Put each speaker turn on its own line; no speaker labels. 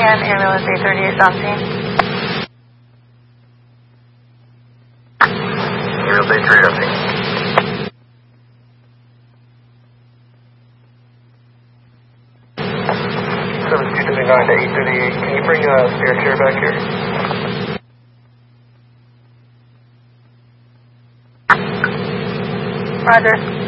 10, ambulance 838 on scene.
Ambulance 838 on scene. 7229 to 838, can you bring a spare chair back here?
Roger.